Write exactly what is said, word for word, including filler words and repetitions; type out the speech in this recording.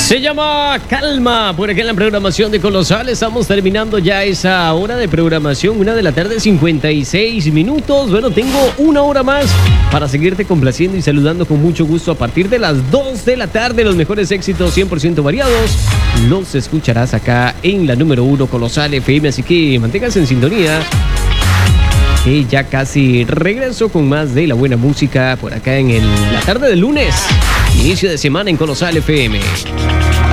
Se llama Calma, por acá en la programación de Colosal. Estamos terminando ya esa hora de programación, una de la tarde, cincuenta y seis minutos. Bueno, tengo una hora más para seguirte complaciendo y saludando con mucho gusto a partir de las dos de la tarde. Los mejores éxitos cien por ciento variados los escucharás acá en la número uno Colosal F M, así que manténganse en sintonía. Que ya casi regreso con más de la buena música por acá en el, la tarde del lunes. Inicio de semana en Colosal F M.